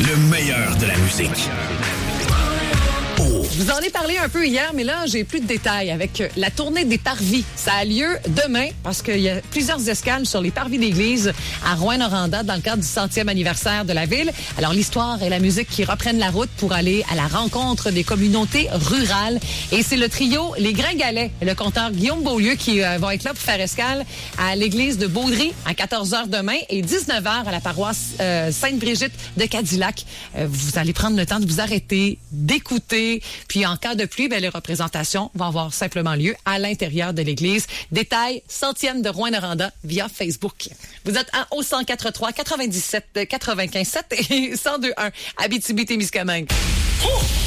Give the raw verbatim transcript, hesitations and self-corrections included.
Le meilleur de la musique. Je vous en ai parlé un peu hier, mais là, j'ai plus de détails avec la tournée des parvis. Ça a lieu demain parce qu'il y a plusieurs escales sur les parvis d'église à Rouyn-Noranda dans le cadre du centième anniversaire de la ville. Alors, l'histoire et la musique qui reprennent la route pour aller à la rencontre des communautés rurales. Et c'est le trio Les Gringalets et le conteur Guillaume Beaulieu qui euh, vont être là pour faire escale à l'église de Baudry à quatorze heures demain et dix-neuf heures à la paroisse euh, Sainte-Brigitte de Cadillac. Euh, vous allez prendre le temps de vous arrêter, d'écouter. Puis en cas de pluie, ben, les représentations vont avoir simplement lieu à l'intérieur de l'église. Détail, centième de Rouyn-Noranda via Facebook. Vous êtes à, au cent quatre trois quatre-vingt-dix-sept quatre-vingt-quinze sept et cent deux un Abitibi-Témiscamingue.